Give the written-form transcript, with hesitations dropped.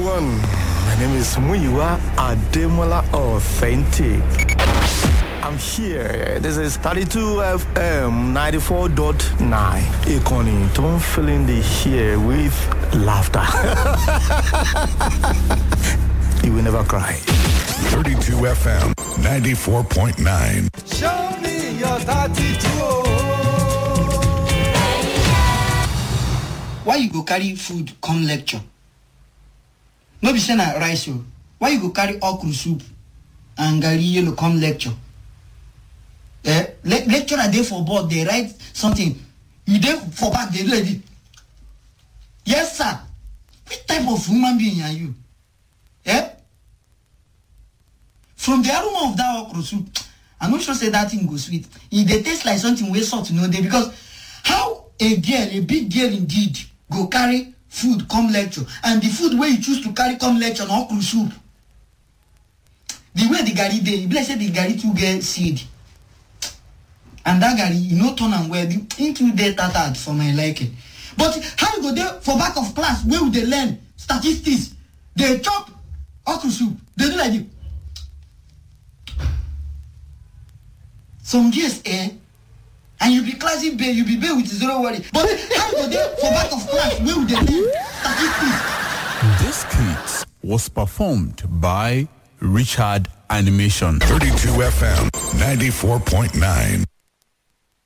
everyone. My name is Muyiwa Ademola Authentic. I'm here. This is 32 FM 94.9. Ikoni, don't fill in the here with laughter. You will never cry. 32 FM 94.9. Show me your 32. Why you go carry food come lecture? No be say na rice o. Why you go carry okra soup and garri yellow come lecture? Lecturer dey for board, they write something. You dey for back, they do it. Yes, sir. Which type of human being are you? From the aroma of that okra soup, I'm not sure say that thing go sweet. It dey taste like something wey salt, you know, dey, because how a girl, a big girl indeed, go carry food come lecture, and the food where you choose to carry come lecture na okra soup. The way the garri dey, you bless say the garri too get seed. And that garri, you know, turn and well, into dey tattered for my liking. But how you go there for back of class where would they learn statistics? They chop okra soup. They do like this. Some years, and you be classy bay, you be bay with zero worry. But how you go there for back of class where would they learn statistics? This skit was performed by Richard Animation. 32 FM 94.9.